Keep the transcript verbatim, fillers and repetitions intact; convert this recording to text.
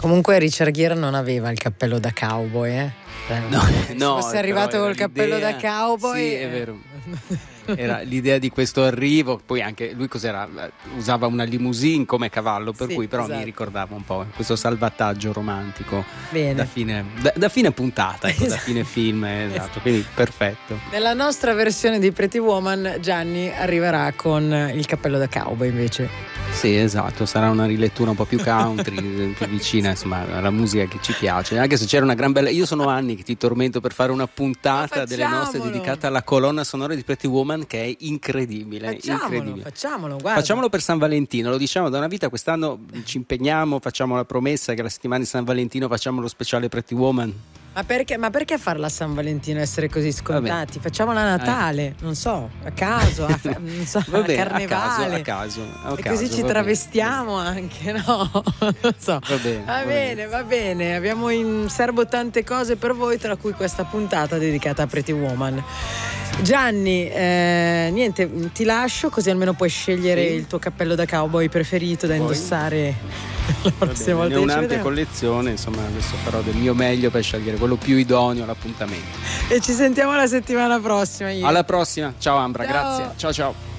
Comunque Richard Gere non aveva il cappello da cowboy, eh? No, Se no, fosse arrivato col l'idea, cappello da cowboy, sì, è vero. Era l'idea di questo arrivo, poi anche lui cos'era? Usava una limousine come cavallo, per sì, cui però esatto. mi ricordava un po' questo salvataggio romantico. Bene. Da fine, da, da fine puntata, ecco, da fine film, esatto, quindi perfetto. Nella nostra versione di Pretty Woman Gianni arriverà con il cappello da cowboy invece. Sì, esatto, sarà una rilettura un po' più country, più vicina insomma alla musica che ci piace, anche se c'era una gran bella. Io sono anni che ti tormento per fare una puntata delle nostre dedicata alla colonna sonora di Pretty Woman, che è incredibile, facciamolo, incredibile. Facciamolo, guarda. Facciamolo per San Valentino, lo diciamo da una vita, quest'anno ci impegniamo, facciamo la promessa che la settimana di San Valentino facciamo lo speciale Pretty Woman. Ma perché, ma perché farla a San Valentino essere così scontati? Vabbè. Facciamola a Natale, eh. non so, a caso, a, non so, Vabbè, a Carnevale. A caso, a caso, a e caso, così ci va travestiamo bene. anche, no? Non so. Va bene, va va bene, bene, va bene. Abbiamo in serbo tante cose per voi, tra cui questa puntata dedicata a Pretty Woman. Gianni, eh, niente, ti lascio così almeno puoi scegliere sì. il tuo cappello da cowboy preferito da Poi? indossare la prossima volta. Ne ho un'ampia collezione, insomma adesso farò del mio meglio per scegliere quello più idoneo all'appuntamento. E ci sentiamo la settimana prossima. Io. Alla prossima, ciao Ambra, ciao. grazie, ciao ciao.